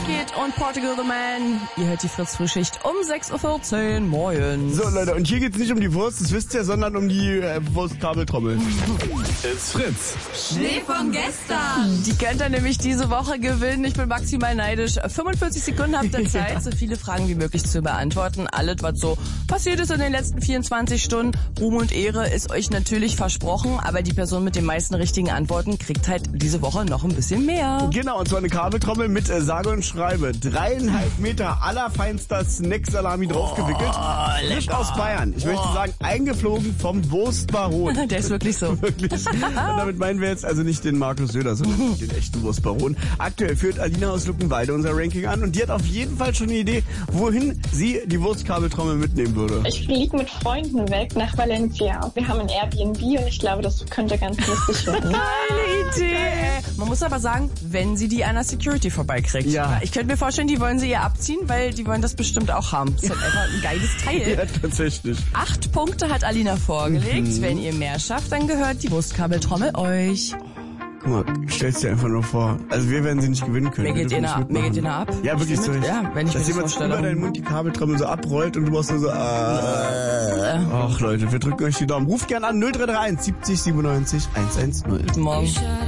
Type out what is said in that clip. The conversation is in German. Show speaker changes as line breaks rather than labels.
Heartbeat und Portugal the Man. Ihr hört die Fritz-Frühschicht um 6.14 Uhr morgens.
So Leute, und hier geht's nicht um die Wurst, das wisst ihr, sondern um die Wurstkabeltrommel.
It's Fritz.
Schnee von gestern. Die könnt ihr nämlich diese Woche gewinnen. Ich bin maximal neidisch. 45 Sekunden habt ihr Zeit, so viele Fragen wie möglich zu beantworten. Alles, was so passiert ist in den letzten 24 Stunden. Ruhm und Ehre ist euch natürlich versprochen, aber die Person mit den meisten richtigen Antworten kriegt halt diese Woche noch ein bisschen mehr.
Genau, und zwar eine Kabeltrommel mit sage und schreibe 3,5 Meter allerfeinster Snack-Salami draufgewickelt. Frisch aus Bayern. Ich möchte sagen, eingeflogen vom Wurstbaron.
Der ist wirklich so.
Wirklich. Und damit meinen wir jetzt also nicht den Markus Söder, sondern den echten Wurstbaron. Aktuell führt Alina aus Luckenwalde unser Ranking an und die hat auf jeden Fall schon eine Idee, wohin sie die Wurstkabeltrommel mitnehmen würde.
Ich fliege mit Freunden weg nach Valencia. Wir haben ein Airbnb und ich glaube, das könnte ganz lustig werden.
Geile Idee. Man muss aber sagen, wenn sie die einer Security vorbeikriegt.
Ja.
Ich könnte mir vorstellen, die wollen sie ihr abziehen, weil die wollen das bestimmt auch haben. Das ist halt einfach ein geiles Teil.
Ja, tatsächlich.
8 Punkte hat Alina vorgelegt. Wenn ihr mehr schafft, dann gehört die Wurstkabeltrommel euch.
Guck mal, stell's dir einfach nur vor. Also wir werden sie nicht gewinnen können.
Mir geht ihr ab.
Ja, wirklich so.
Ja, wenn ich mir
dass
das
jemand
vorstelle.
über deinen Mund die Kabeltrommel so abrollt und du machst nur so Ach Leute, wir drücken euch die Daumen. Ruft gern an 0331 70 97 110.
Guten Morgen.